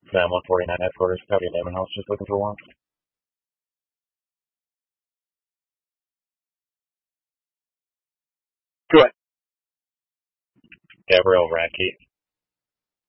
Sam 149 headquarters, Copy Lemon House, just looking for one. Go ahead. Gabriel Racky.